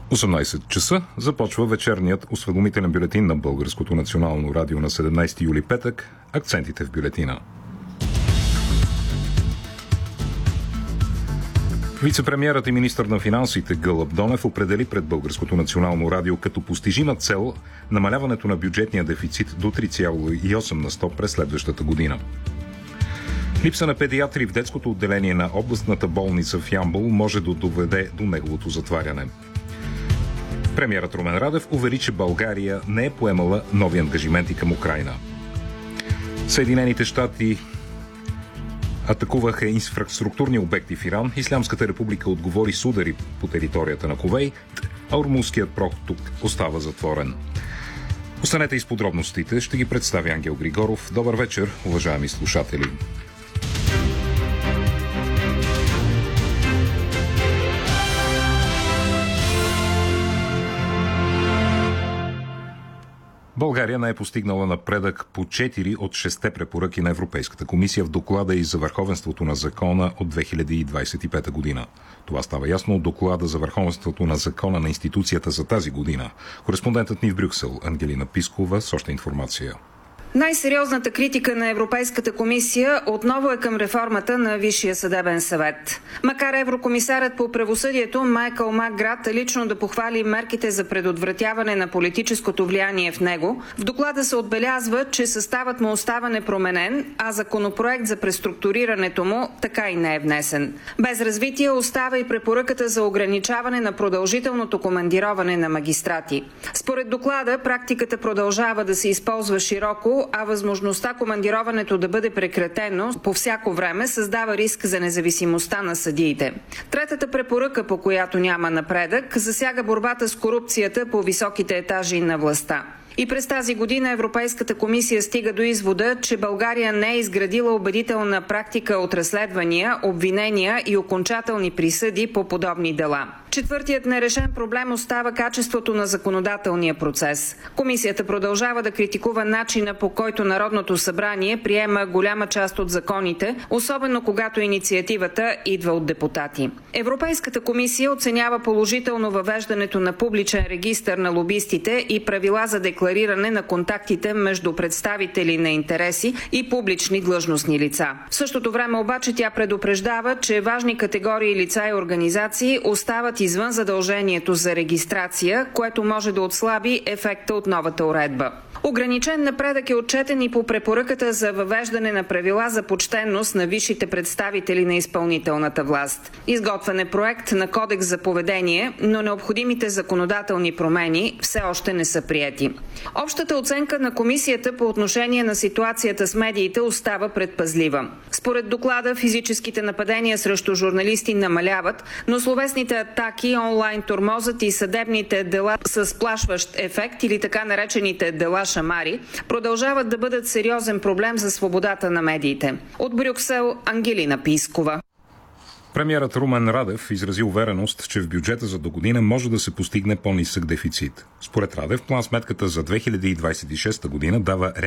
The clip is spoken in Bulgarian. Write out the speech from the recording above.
18 часа започва вечерният осведомителен бюлетин на Българското национално радио на 17 юли петък. Акцентите в бюлетина. Вицепремиерът и министър на финансите Гълъб Донев определи пред Българското национално радио като постижима цел намаляването на бюджетния дефицит до 3,8% през следващата година. Липса на педиатри в детското отделение на областната болница в Ямбол може да доведе до неговото затваряне. Премиерът Румен Радев увери, че България не е поемала нови ангажименти към Украйна. Съединените щати атакуваха инфраструктурни обекти в Иран. Ислямската република отговори с удари по територията на Кувейт, а Ормузският проток остава затворен. Останете и с подробностите. Ще ги представи Ангел Григоров. Добър вечер, уважаеми слушатели. България не е постигнала напредък по 4 от 6 препоръки на Европейската комисия в доклада и за върховенството на закона от 2025 година. Това става ясно от доклада за върховенството на закона на институцията за тази година. Кореспондентът ни в Брюксел Ангелина Пискова с още информация. Най-сериозната критика на Европейската комисия отново е към реформата на Висшия съдебен съвет. Макар еврокомисарът по правосъдието Майкъл Макград лично да похвали мерките за предотвратяване на политическото влияние в него, в доклада се отбелязва, че съставът му остава непроменен, а законопроект за преструктурирането му така и не е внесен. Без развитие остава и препоръката за ограничаване на продължителното командироване на магистрати. Според доклада, практиката продължава да се използва широко, а възможността командироването да бъде прекратено по всяко време създава риск за независимостта на съдиите. Третата препоръка, по която няма напредък, засяга борбата с корупцията по високите етажи на властта. И през тази година Европейската комисия стига до извода, че България не е изградила убедителна практика от разследвания, обвинения и окончателни присъди по подобни дела. Четвъртият нерешен проблем остава качеството на законодателния процес. Комисията продължава да критикува начина, по който Народното събрание приема голяма част от законите, особено когато инициативата идва от депутати. Европейската комисия оценява положително въвеждането на публичен регистър на лобистите и правила за деклариране на контактите между представители на интереси и публични длъжностни лица. В същото време обаче тя предупреждава, че важни категории лица и организации остават извън задължението за регистрация, което може да отслаби ефекта от новата уредба. Ограничен напредък е отчетен и по препоръката за въвеждане на правила за почтенност на висшите представители на изпълнителната власт. Изготвен е проект на кодекс за поведение, но необходимите законодателни промени все още не са приети. Общата оценка на комисията по отношение на ситуацията с медиите остава предпазлива. Според доклада, физическите нападения срещу журналисти намаляват, но словесните атаки, онлайн тормозът и съдебните дела с сплашващ ефект или така наречените дела шамари продължават да бъдат сериозен проблем за свободата на медиите. От Брюксел Ангелина Пискова. Премиерът Румен Радев изрази увереност, че в бюджета за догодина може да се постигне по-нисък дефицит. Според Радев, план-сметката за 2026 година дава